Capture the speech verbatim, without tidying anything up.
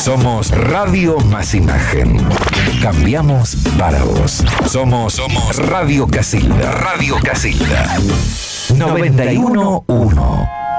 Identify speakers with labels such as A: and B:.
A: Somos Radio Más Imagen. Cambiamos para vos. Somos, somos Radio Casilda. Radio Casilda. noventa y uno punto uno.